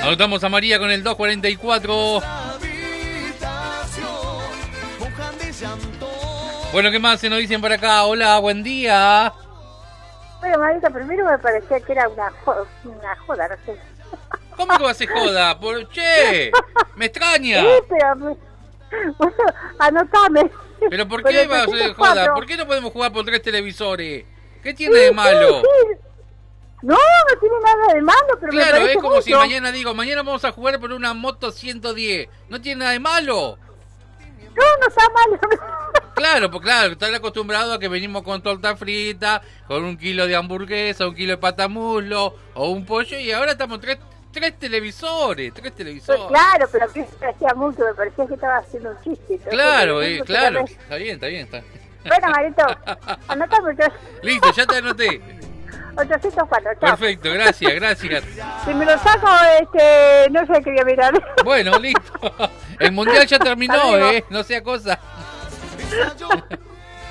Anotamos a María con el 244. Bueno, ¿qué más se nos dicen por acá? Hola, buen día. Bueno, Marita, primero me parecía que era una joda, no sé. ¿Cómo que va a ser joda? Che, me extraña. Sí, pero... Bueno, anotame. ¿Pero por qué va a ser joda? ¿Por qué no podemos jugar por 3 televisores? ¿Qué tiene de malo? Sí. No, no tiene nada de malo, pero claro, me parece es como mucho. si mañana digo, mañana vamos a jugar por una moto 110. No tiene nada de malo. No, no está mal. Claro, pues claro, están acostumbrados a que venimos con torta frita, con 1 kilo de hamburguesa, 1 kilo de patamuslo o un pollo y ahora estamos tres televisores. Claro, pero que me parecía mucho, me parecía que estaba haciendo un chiste. Claro, claro, está bien. Bueno, Marito, anotame. Listo, ya te anoté. 804, chao. Perfecto, gracias. Si me lo saco, no sé qué voy a mirar. Bueno, listo. El mundial ya terminó, no sea cosa.